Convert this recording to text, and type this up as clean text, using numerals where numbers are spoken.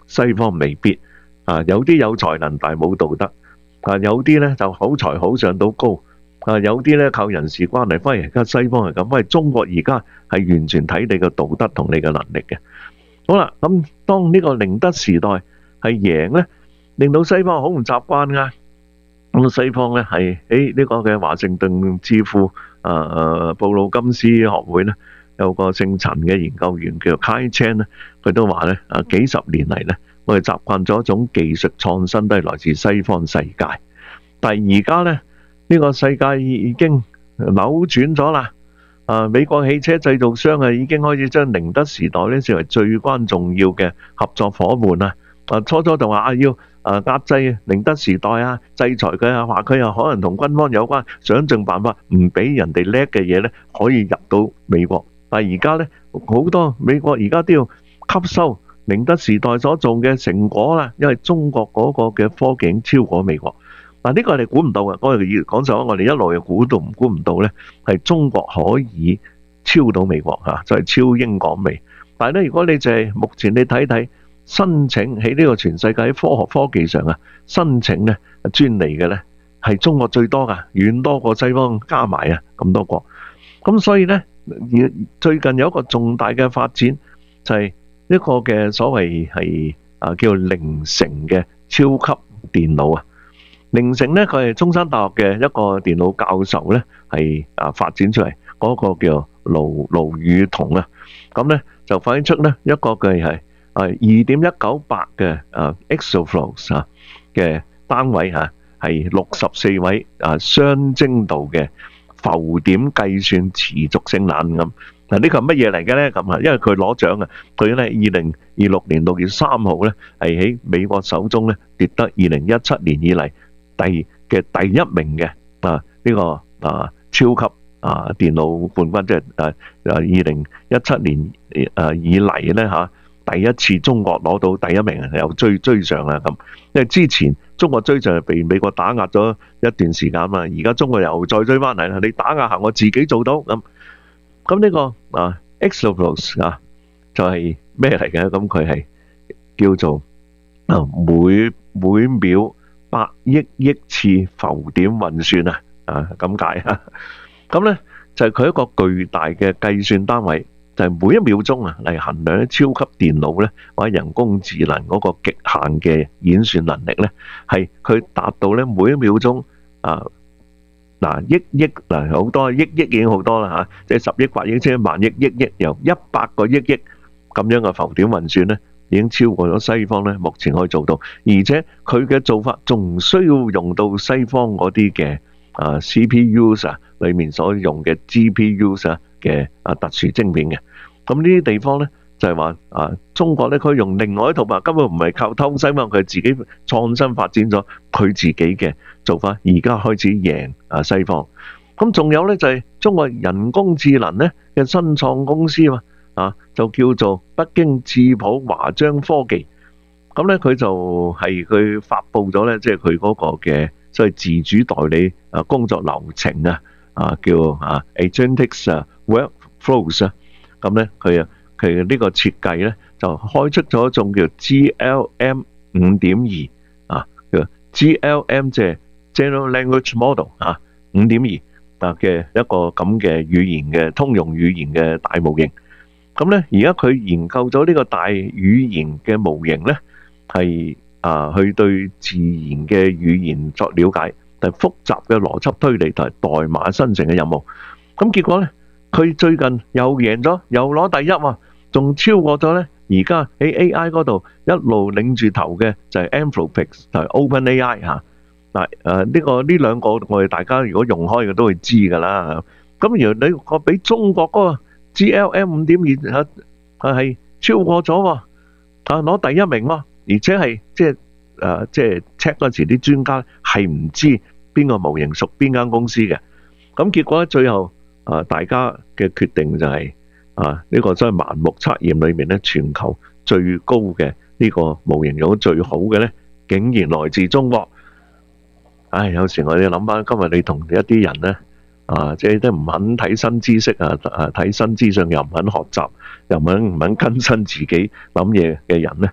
西方未必有啲有才能但係冇道德有啲咧就好才好上到高有啲咧靠人事關係，反而而家西方係咁，反而中國而家係完全睇你嘅道德同你嘅能力嘅。好啦，咁當呢個寧德時代係贏咧，令到西方好唔習慣噶。咁西方咧係呢個嘅華盛頓智庫布魯金斯學會咧，有個姓陳嘅研究員叫做 Kai Chen 咧，佢都話咧幾十年嚟咧，我哋習慣咗一種技術創新都係來自西方世界，但係而家咧呢個世界已經扭轉咗啦。美國汽車製造商已經開始將寧德時代咧視為最關重要嘅合作伙伴初初就話要壓制寧德時代制裁佢話佢又可能同軍方有關，想盡辦法唔俾人哋叻嘅嘢咧可以入到美國。但係而家咧好多美國而家都要吸收寧德時代所做嘅成果啦，因為中國嗰個嘅科技已經超過美國。嗱，呢個我哋估唔到嘅，我哋講實話，我哋一路又估唔到咧，係中國可以超到美國就係超英趕美。但係咧，如果你就係目前你睇睇申請喺呢個全世界喺科學科技上申請咧專利嘅咧係中國最多噶，遠多過西方加埋咁多國。咁所以咧，最近有一個重大嘅發展就係一個嘅所謂係叫凌城嘅超級電腦凌城咧，佢係中山大學嘅一個電腦教授咧，係發展出嚟嗰個叫盧宇彤咁咧就反映出咧一個嘅係2.198嘅exaflops 嘅單位係64位雙精度嘅浮點計算持續性冷咁。嗱，呢個係乜嘢嚟嘅咧？咁因為佢攞獎佢咧2026年6月3號咧係喺美國手中咧奪得2017年以嚟第一名嘅呢個超級電腦冠軍，即係2017年以嚟咧第一次中國攞到第一名，又追上啦咁。因為之前中國追上係被美國打壓咗一段時間嘛，而家中國又再追翻嚟啦。你打壓下我自己做到咁。咁呢個exaflops就係咩嚟嘅？咁佢係叫做每秒100億次浮點運算咁解咁咧就係佢一個巨大嘅計算單位，就係每一秒鐘嚟衡量超級電腦咧或者人工智能嗰個極限嘅演算能力咧，係佢達到咧每一秒鐘億好多億已經好多啦即係10億、100億、千萬億、億由100個億咁樣嘅浮點運算咧，已經超過咗西方咧目前可以做到，而且佢嘅做法仲唔需要用到西方嗰啲嘅CPUs 裏面所用嘅 GPUs 嘅特殊晶片嘅。咁呢啲地方咧就係話中國咧佢用另外一套根本唔係靠偷西方，佢自己創新發展咗佢自己嘅做法，而家開始贏西方。咁仲有咧就係中國人工智能咧嘅新創公司就叫做北京智譜華章科技。咁咧佢就係佢發布咗咧，即係佢嗰個嘅所謂自主代理工作流程叫Agentic Workflows。咁咧佢呢個設計咧就開出咗一種叫 GLM 5.2叫 GLM 即係 General Language Model 5.2嘅一個咁嘅語言嘅通用語言嘅大模型。咁咧而家佢研究咗呢個大語言嘅模型咧，係去對自然嘅語言作了解，但係複雜嘅邏輯推理同埋代碼生成嘅任務。咁結果咧，佢最近又贏咗，又攞第一喎，仲超過咗咧。而家喺 AI 嗰度一路領住頭嘅就係 Anthropic 同埋 OpenAI 呢兩個我哋大家如果用開嘅都會知㗎啦。咁原來你個俾中國嗰個 GLM 5.2係超過咗攞第一名喎，而且係即係 check 嗰時啲專家係唔知邊個模型屬邊間公司嘅。咁結果最後大家嘅決定就係呢個所謂盲目測驗裏面咧，全球最高嘅呢個模型用得最好嘅咧，竟然來自中國。有時我哋諗翻今日你同一啲人咧即係都唔肯睇新知識睇新資訊，又唔肯學習，又唔肯更新自己諗嘢嘅人咧，